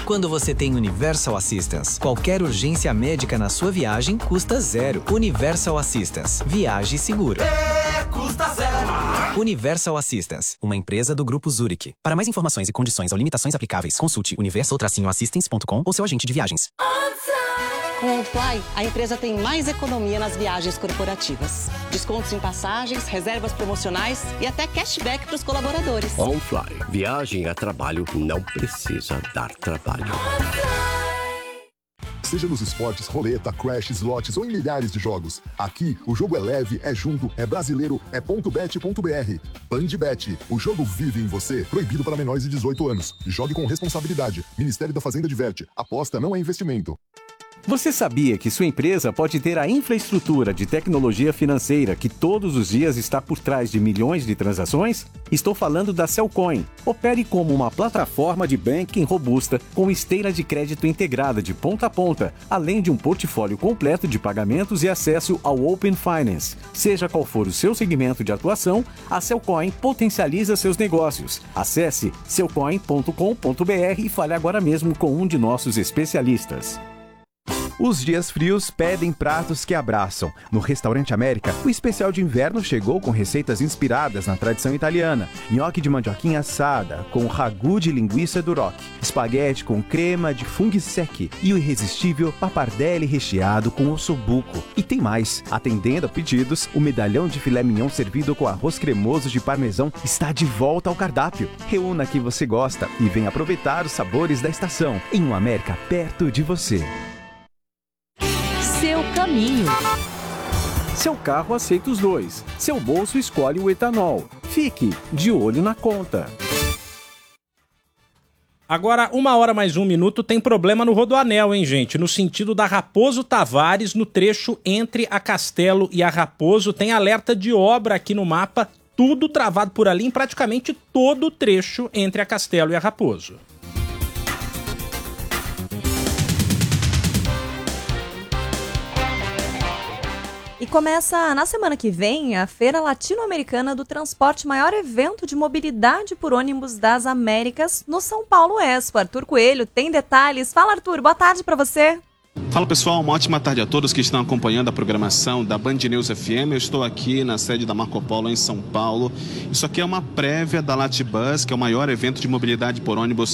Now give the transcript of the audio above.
Quando você tem Universal Assistance, qualquer urgência médica na sua viagem custa zero. Universal Assistance. Viaje seguro. Custa zero. Universal Assistance, uma empresa do Grupo Zurich. Para mais informações e condições ou limitações aplicáveis, consulte universal-assistance.com ou seu agente de viagens. Com o Fly, a empresa tem mais economia nas viagens corporativas. Descontos em passagens, reservas promocionais e até cashback para os colaboradores. On Fly. Viagem a trabalho não precisa dar trabalho. Seja nos esportes, roleta, crash, slots ou em milhares de jogos. Aqui, o jogo é leve, é junto, é brasileiro, é .bet.br. Bandbet, o jogo vive em você. Proibido para menores de 18 anos. Jogue com responsabilidade. Ministério da Fazenda diverte. Aposta não é investimento. Você sabia que sua empresa pode ter a infraestrutura de tecnologia financeira que todos os dias está por trás de milhões de transações? Estou falando da Cellcoin. Opere como uma plataforma de banking robusta com esteira de crédito integrada de ponta a ponta, além de um portfólio completo de pagamentos e acesso ao Open Finance. Seja qual for o seu segmento de atuação, a Cellcoin potencializa seus negócios. Acesse cellcoin.com.br e fale agora mesmo com um de nossos especialistas. Os dias frios pedem pratos que abraçam. No Restaurante América, o especial de inverno chegou com receitas inspiradas na tradição italiana. Nhoque de mandioquinha assada, com ragu de linguiça duroc. Espaguete com crema de funghi secchi. E o irresistível pappardelle recheado com ossobuco. E tem mais. Atendendo a pedidos, o medalhão de filé mignon servido com arroz cremoso de parmesão está de volta ao cardápio. Reúna que você gosta e venha aproveitar os sabores da estação. Em um América perto de você. Seu caminho. Seu carro aceita os dois. Seu bolso escolhe o etanol. Fique de olho na conta. Agora, 1h mais 1 minuto, tem problema no Rodoanel, hein, gente? No sentido da Raposo Tavares, no trecho entre a Castelo e a Raposo, tem alerta de obra aqui no mapa, tudo travado por ali em praticamente todo o trecho entre a Castelo e a Raposo. E começa na semana que vem a Feira Latino-Americana do Transporte, maior evento de mobilidade por ônibus das Américas no São Paulo Expo. Arthur Coelho tem detalhes. Fala, Arthur, boa tarde para você. Fala pessoal, uma ótima tarde a todos que estão acompanhando a programação da Band News FM. Eu estou aqui na sede da Marco Polo em São Paulo. Isso aqui é uma prévia da Latibus, que é o maior evento de mobilidade por ônibus